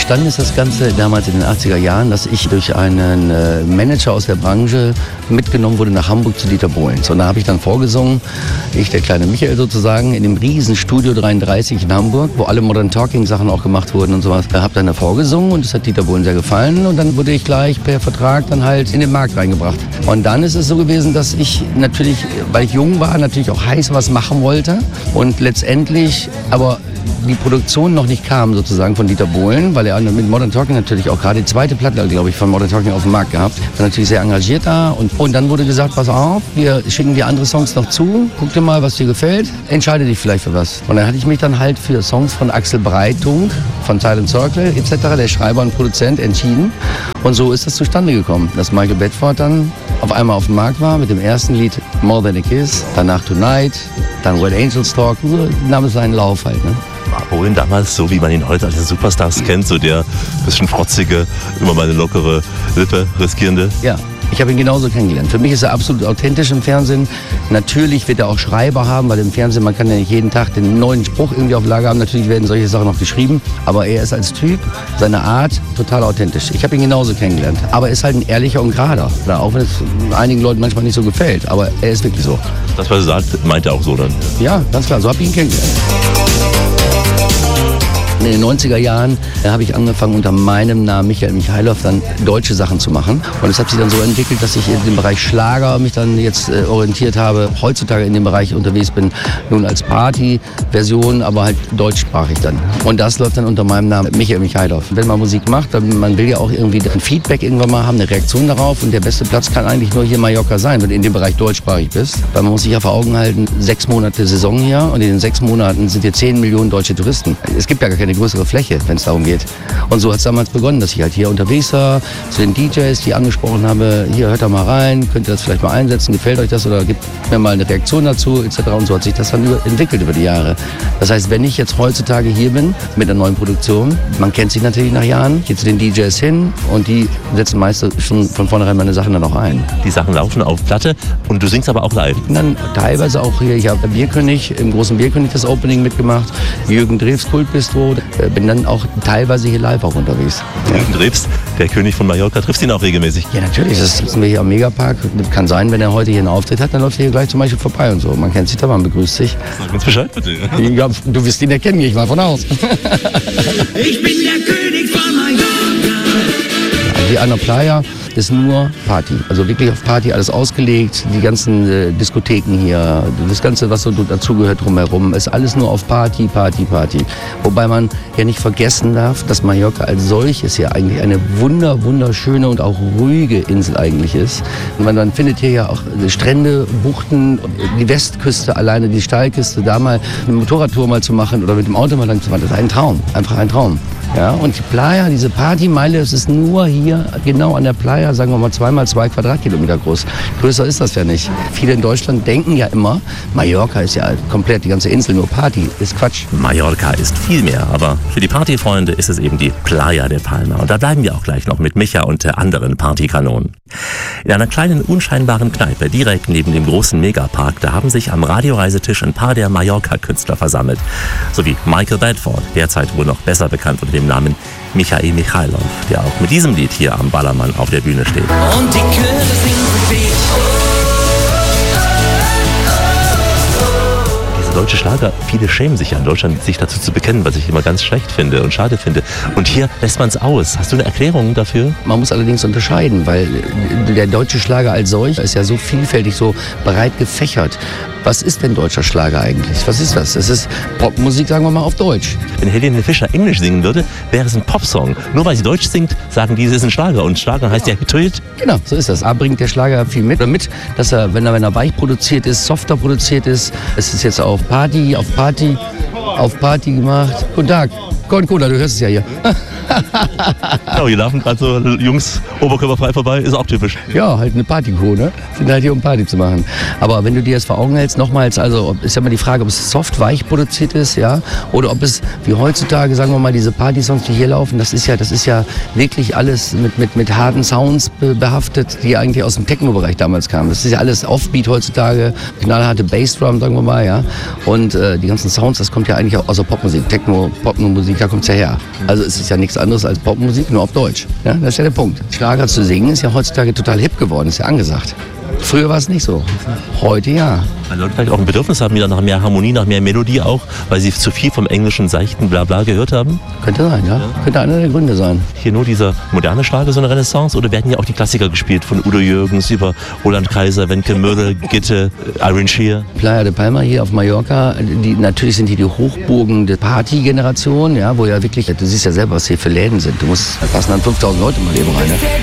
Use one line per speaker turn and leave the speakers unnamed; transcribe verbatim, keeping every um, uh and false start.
Entstanden ist das Ganze damals in den achtziger Jahren, dass ich durch einen äh, Manager aus der Branche mitgenommen wurde nach Hamburg zu Dieter Bohlen. Und da habe ich dann vorgesungen, ich, der kleine Michael sozusagen, in dem riesen Studio dreiunddreißig in Hamburg, wo alle Modern Talking Sachen auch gemacht wurden und sowas. Da habe dann da vorgesungen und das hat Dieter Bohlen sehr gefallen und dann wurde ich gleich per Vertrag dann halt in den Markt reingebracht. Und dann ist es so gewesen, dass ich natürlich, weil ich jung war, natürlich auch heiß was machen wollte und letztendlich aber die Produktion noch nicht kam sozusagen von Dieter Bohlen, weil er mit Modern Talking natürlich auch gerade die zweite Platte, glaube ich, von Modern Talking auf dem Markt gehabt. War natürlich sehr engagiert da und, und dann wurde gesagt, pass auf, wir schicken dir andere Songs noch zu, guck dir mal, was dir gefällt, entscheide dich vielleicht für was. Und dann hatte ich mich dann halt für Songs von Axel Breitung, von Silent Circle et cetera, der Schreiber und Produzent, entschieden. Und so ist das zustande gekommen, dass Michael Bedford dann auf einmal auf dem Markt war mit dem ersten Lied More Than a Kiss, danach Tonight, dann When Angels Talk, so nahm es seinen Lauf halt, ne?
War Bohlen damals so, wie man ihn heute als Superstars kennt, so der bisschen frotzige, immer mal eine lockere Lippe riskierende?
Ja, ich habe ihn genauso kennengelernt. Für mich ist er absolut authentisch im Fernsehen. Natürlich wird er auch Schreiber haben, weil im Fernsehen, man kann ja nicht jeden Tag den neuen Spruch irgendwie auf Lager haben. Natürlich werden solche Sachen noch geschrieben, aber er ist als Typ, seine Art, total authentisch. Ich habe ihn genauso kennengelernt. Aber er ist halt ein ehrlicher und gerader. Auch wenn es einigen Leuten manchmal nicht so gefällt, aber er ist wirklich so.
Das, was er sagt, meint er auch so dann?
Ja, ganz klar, so habe ich ihn kennengelernt. In den neunziger Jahren habe ich angefangen, unter meinem Namen Michael Michailov dann deutsche Sachen zu machen. Und es hat sich dann so entwickelt, dass ich in dem Bereich Schlager mich dann jetzt äh, orientiert habe. Heutzutage in dem Bereich unterwegs bin, nun als Party-Version, aber halt deutschsprachig dann. Und das läuft dann unter meinem Namen Michael Michailov. Wenn man Musik macht, dann man will ja auch irgendwie ein Feedback irgendwann mal haben, eine Reaktion darauf. Und der beste Platz kann eigentlich nur hier Mallorca sein, wenn du in dem Bereich deutschsprachig bist. Weil man muss sich ja vor Augen halten, sechs Monate Saison hier und in den sechs Monaten sind hier zehn Millionen deutsche Touristen. Es gibt ja gar keine größere Fläche, wenn es darum geht. Und so hat es damals begonnen, dass ich halt hier unterwegs war, zu den D Js, die angesprochen habe, hier hört da mal rein, könnt ihr das vielleicht mal einsetzen, gefällt euch das oder gibt mir mal eine Reaktion dazu et cetera. Und so hat sich das dann über, entwickelt über die Jahre. Das heißt, wenn ich jetzt heutzutage hier bin mit einer neuen Produktion, man kennt sich natürlich nach Jahren, gehe zu den D Js hin und die setzen meist schon von vornherein meine Sachen dann auch ein.
Die Sachen laufen auf Platte und du singst aber auch live?
Und dann teilweise auch hier, ich habe Bierkönig, im großen Bierkönig das Opening mitgemacht, Jürgen Drews Kultbistro, bin dann auch teilweise hier live auch unterwegs.
Jürgen Drews, der König von Mallorca, triffst ihn auch regelmäßig?
Ja, natürlich, das sitzen wir hier am Megapark. Kann sein, wenn er heute hier einen Auftritt hat, dann läuft er hier gleich zum Beispiel vorbei und so. Man kennt sich da, man begrüßt sich.
Sag uns Bescheid bitte.
Ja, du wirst ihn erkennen, gehe ich mal von aus.
Ich bin der König von Mallorca.
Die Ana Playa ist nur Party, also wirklich auf Party, alles ausgelegt, die ganzen äh, Diskotheken hier, das Ganze, was so dazugehört drumherum, ist alles nur auf Party, Party, Party. Wobei man ja nicht vergessen darf, dass Mallorca als solches ja eigentlich eine wunder, wunderschöne und auch ruhige Insel eigentlich ist. Und man, man findet hier ja auch Strände, Buchten, die Westküste, alleine die Steilküste, da mal eine Motorradtour mal zu machen oder mit dem Auto mal lang zu fahren, das ist ein Traum, einfach ein Traum. Ja, und die Playa, diese Partymeile, das ist nur hier, genau an der Playa, sagen wir mal zweimal zwei Quadratkilometer groß. Größer ist das ja nicht. Viele in Deutschland denken ja immer, Mallorca ist ja komplett die ganze Insel nur Party. Ist Quatsch.
Mallorca ist viel mehr, aber für die Partyfreunde ist es eben die Playa de Palma. Und da bleiben wir auch gleich noch mit Micha und der anderen Partykanonen. In einer kleinen, unscheinbaren Kneipe direkt neben dem großen Megapark, da haben sich am Radioreisetisch ein paar der Mallorca-Künstler versammelt. Sowie Michael Bedford, derzeit wohl noch besser bekannt unter dem Namen Michael Michailov, der auch mit diesem Lied hier am Ballermann auf der Bühne steht.
Und die Chöre singen für dich.
Deutsche Schlager, viele schämen sich ja in Deutschland, sich dazu zu bekennen, was ich immer ganz schlecht finde und schade finde. Und hier lässt man es aus. Hast du eine Erklärung dafür?
Man muss allerdings unterscheiden, weil der deutsche Schlager als solch ist ja so vielfältig, so breit gefächert. Was ist denn deutscher Schlager eigentlich? Was ist das? Es ist Popmusik, sagen wir mal, auf Deutsch.
Wenn Helene Fischer Englisch singen würde, wäre es ein Popsong. Nur weil sie Deutsch singt, sagen die, es ist ein Schlager. Und Schlager heißt ja getrillt.
Genau, so ist das. A bringt der Schlager viel mit. Damit, dass er, wenn er, wenn er weich produziert ist, softer produziert ist, es ist jetzt auf Party, auf Party, auf Party gemacht. Guten Tag. Gott, Cola, du hörst es ja hier.
Genau, hier laufen gerade so Jungs oberkörperfrei vorbei, ist auch typisch.
Ja, halt eine Partycrew, ne? Sind halt hier, um Party zu machen. Aber wenn du dir das vor Augen hältst, nochmals, also ist ja mal die Frage, ob es soft, weich produziert ist, ja, oder ob es wie heutzutage, sagen wir mal, diese Partysongs, die hier laufen, das ist ja, das ist ja wirklich alles mit, mit, mit harten Sounds behaftet, die eigentlich aus dem Techno-Bereich damals kamen. Das ist ja alles Offbeat heutzutage, knallharte Bassdrum, sagen wir mal, ja. Und äh, die ganzen Sounds, das kommt ja eigentlich auch aus der Popmusik, Techno, Popmusik, Popmusik, da kommt's ja her. Also es ist ja nichts anderes als Popmusik, nur auf Deutsch. Ja, das ist ja der Punkt. Schlager zu singen ist ja heutzutage total hip geworden, ist ja angesagt. Früher war es nicht so. Heute ja.
Weil Leute vielleicht auch ein Bedürfnis haben, wieder nach mehr Harmonie, nach mehr Melodie auch, weil sie zu viel vom englischen seichten Blabla gehört haben.
Könnte sein, ja. ja. Könnte einer der Gründe sein.
Hier nur dieser moderne Schlager, so eine Renaissance, oder werden ja auch die Klassiker gespielt, von Udo Jürgens über Roland Kaiser, Wenke Möhre, Gitte, Irene Shear?
Playa de Palma hier auf Mallorca, die, natürlich sind hier die Hochburgen der Partygeneration, ja, wo ja wirklich, du siehst ja selber, was hier für Läden sind. Du musst, da passen dann fünftausend Leute mal eben rein. Ne?